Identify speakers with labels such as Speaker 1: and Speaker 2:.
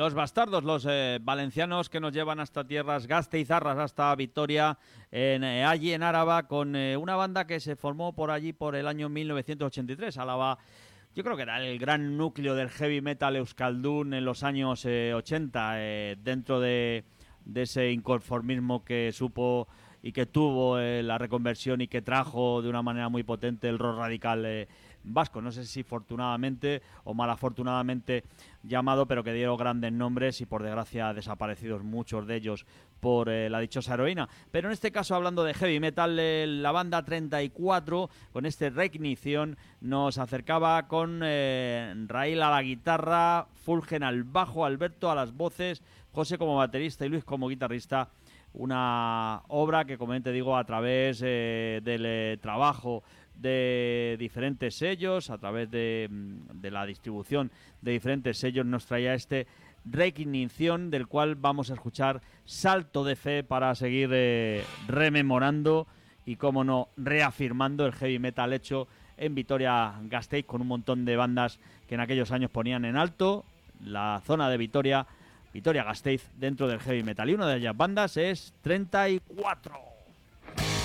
Speaker 1: Los bastardos, los valencianos que nos llevan hasta tierras gasteizarras, hasta Vitoria, allí en Áraba, con una banda que se formó por allí por el año 1983. Álava, yo creo que era el gran núcleo del heavy metal euskaldun en los años 80, dentro de ese inconformismo que supo y que tuvo la reconversión y que trajo de una manera muy potente el rock radical vasco. No sé si afortunadamente o malafortunadamente llamado, pero que dieron grandes nombres y por desgracia desaparecidos muchos de ellos por la dichosa heroína. Pero en este caso, hablando de heavy metal, la banda 34 con este Reignición nos acercaba con Raíl a la guitarra, Fulgen al bajo, Alberto a las voces, José como baterista y Luis como guitarrista. Una obra que, como te digo, a través del trabajo de diferentes sellos, a través de la distribución de diferentes sellos, nos traía este Reignición, del cual vamos a escuchar Salto de Fe para seguir rememorando y, como no, reafirmando el heavy metal hecho en Vitoria-Gasteiz, con un montón de bandas que en aquellos años ponían en alto la zona de Vitoria-Gasteiz dentro del heavy metal. Y una de ellas bandas es 34.